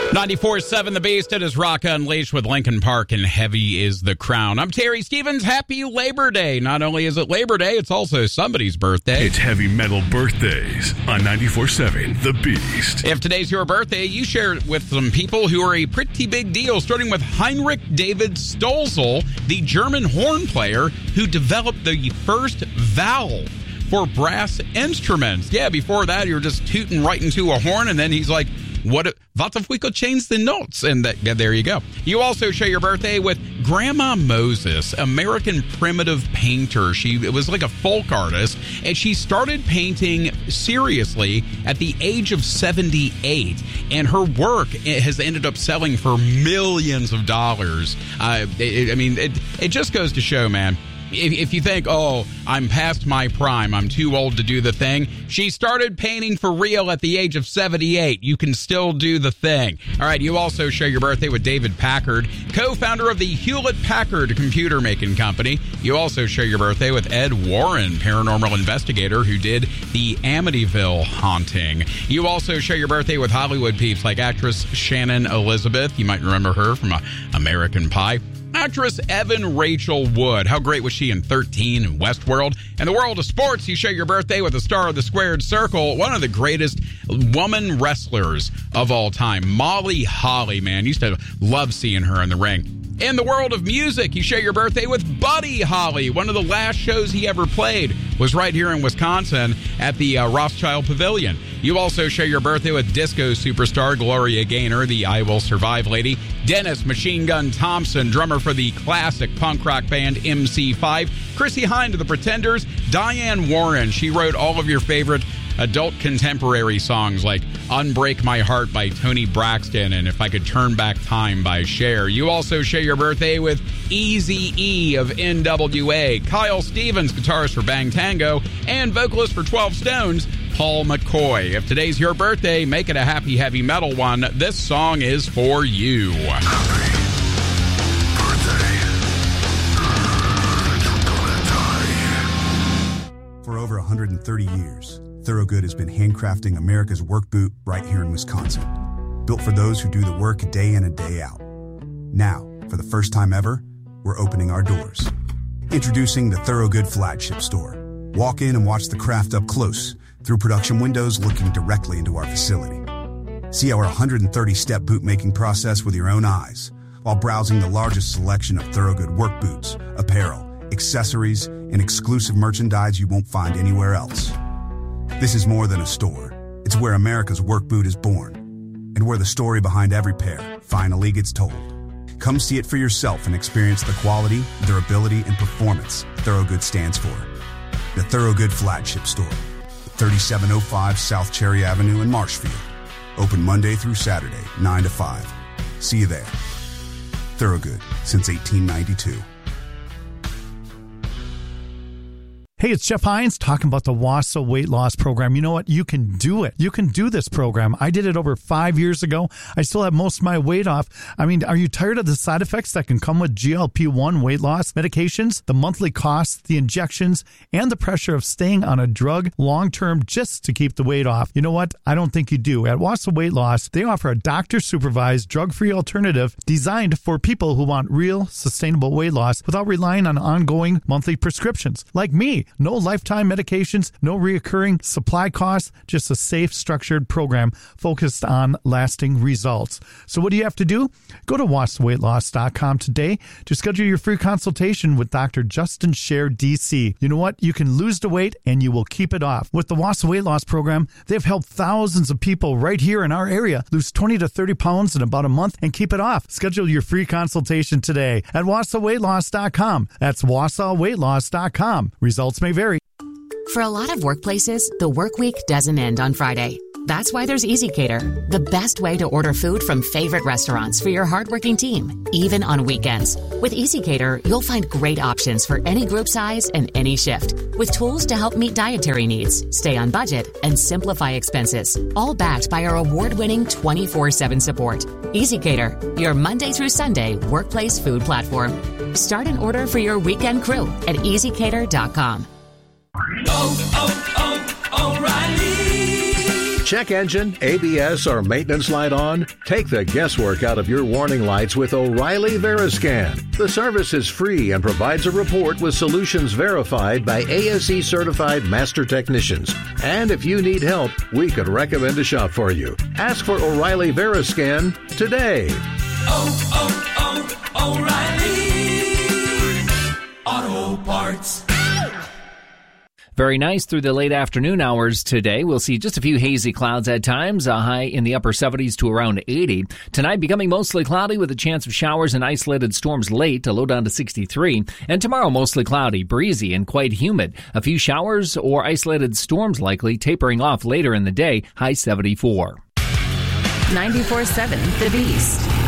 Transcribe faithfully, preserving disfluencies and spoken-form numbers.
ninety-four point seven The Beast. It is Rock Unleashed with Linkin Park and Heavy is the Crown. I'm Terry Stevens. Happy Labor Day. Not only is it Labor Day, it's also somebody's birthday. It's Heavy Metal Birthdays on ninety-four point seven The Beast. If today's your birthday, you share it with some people who are a pretty big deal, starting with Heinrich David Stölzl, the German horn player who developed the first valve for brass instruments. Yeah, before that, you were just tooting right into a horn, and then he's like, What if, what if we could change the notes? And that, yeah, there you go. You also share your birthday with Grandma Moses, American primitive painter. She was like a folk artist, and she started painting seriously at the age of seventy-eight. And her work has ended up selling for millions of dollars. Uh, it, I mean, it, it just goes to show, man. If, if you think, oh, I'm past my prime, I'm too old to do the thing, she started painting for real at the age of seventy-eight. You can still do the thing. All right, you also share your birthday with David Packard, co-founder of the Hewlett-Packard computer making company. You also share your birthday with Ed Warren, paranormal investigator who did the Amityville haunting. You also share your birthday with Hollywood peeps like actress Shannon Elizabeth. You might remember her from uh, American Pie. Actress Evan Rachel Wood. How great was she in thirteen and Westworld? In the world of sports, you share your birthday with the star of the Squared Circle, one of the greatest woman wrestlers of all time, Molly Holly, man. Used to love seeing her in the ring. In the world of music, you share your birthday with Buddy Holly. One of the last shows he ever played was right here in Wisconsin at the uh, Rothschild Pavilion. You also share your birthday with disco superstar Gloria Gaynor, the I Will Survive lady, Dennis Machine Gun Thompson, drummer for the classic punk rock band M C five, Chrissie Hynde of the Pretenders, Diane Warren. She wrote all of your favorite adult contemporary songs like Unbreak My Heart by Tony Braxton and If I Could Turn Back Time by Cher. You also share your birthday with Eazy-E of N W A, Kyle Stevens, guitarist for Bang Tango, and vocalist for twelve Stones, Paul McCoy. If today's your birthday, make it a happy heavy metal one. This song is for you. For over one hundred thirty years, Thorogood has been handcrafting America's work boot right here in Wisconsin. Built for those who do the work day in and day out. Now, for the first time ever, we're opening our doors. Introducing the Thorogood Flagship Store. Walk in and watch the craft up close through production windows looking directly into our facility. See our one hundred thirty step boot making process with your own eyes while browsing the largest selection of Thorogood work boots, apparel, accessories, and exclusive merchandise you won't find anywhere else. This is more than a store. It's where America's work boot is born and where the story behind every pair finally gets told. Come see it for yourself and experience the quality, durability, and performance Thorogood stands for. The Thorogood Flagship Store, thirty-seven oh five South Cherry Avenue in Marshfield. Open Monday through Saturday, nine to five. See you there. Thorogood, since eighteen ninety-two. Hey, it's Jeff Hines talking about the Wausau Weight Loss Program. You know what? You can do it. You can do this program. I did it over five years ago. I still have most of my weight off. I mean, are you tired of the side effects that can come with G L P one weight loss medications, the monthly costs, the injections, and the pressure of staying on a drug long-term just to keep the weight off? You know what? I don't think you do. At Wausau Weight Loss, they offer a doctor-supervised, drug-free alternative designed for people who want real, sustainable weight loss without relying on ongoing monthly prescriptions. Like me. No lifetime medications, no reoccurring supply costs, just a safe, structured program focused on lasting results. So what do you have to do? Go to wausau weight loss dot com today to schedule your free consultation with Doctor Justin Scher, D C. You know what? You can lose the weight and you will keep it off. With the Wausau Weight Loss Program, they've helped thousands of people right here in our area lose twenty to thirty pounds in about a month and keep it off. Schedule your free consultation today at wausau weight loss dot com. That's wausau weight loss dot com. Results may vary. For a lot of workplaces, the work week doesn't end on Friday. That's why there's EasyCater, the best way to order food from favorite restaurants for your hardworking team, even on weekends. With EasyCater, you'll find great options for any group size and any shift, with tools to help meet dietary needs, stay on budget, and simplify expenses, all backed by our award-winning twenty-four seven support. EasyCater, your Monday through Sunday workplace food platform. Start an order for your weekend crew at easy cater dot com. Oh, oh, oh, O'Reilly. check engine, A B S, or maintenance light on? Take the guesswork out of your warning lights with O'Reilly Veriscan. The service is free and provides a report with solutions verified by A S E certified master technicians. And if you need help, we could recommend a shop for you. Ask for O'Reilly Veriscan today. Oh, oh, oh, O'Reilly Auto Parts. Very nice through the late afternoon hours today. We'll see just a few hazy clouds at times, a high in the upper seventies to around eighty. Tonight becoming mostly cloudy with a chance of showers and isolated storms late, a low down to sixty-three. And tomorrow mostly cloudy, breezy, and quite humid. A few showers or isolated storms likely, tapering off later in the day, high seventy-four. ninety-four point seven The Beast.